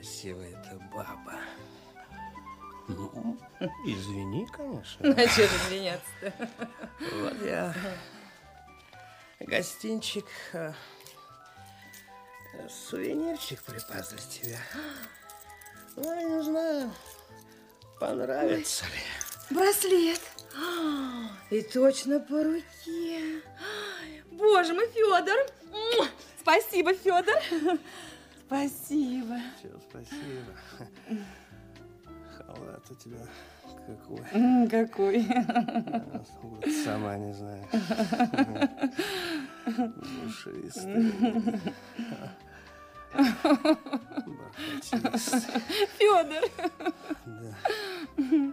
красивая ты баба. Ну, извини, конечно. А что же извиняться-то? Вот я гостинчик, сувенирчик припас для тебя. Ну, я не знаю, понравится ли. Браслет. И точно по руке. Боже мой, Федор. Спасибо, Федор. Спасибо. Чего, спасибо. Халат у тебя какой. Какой? Вот сама не знаю. Душистый. Бархатистый. Федор. Да.